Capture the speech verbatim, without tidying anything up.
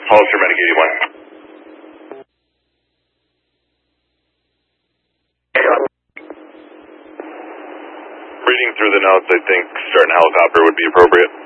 Hollister Medic eighty-one. Reading through the notes, I think starting a helicopter would be appropriate.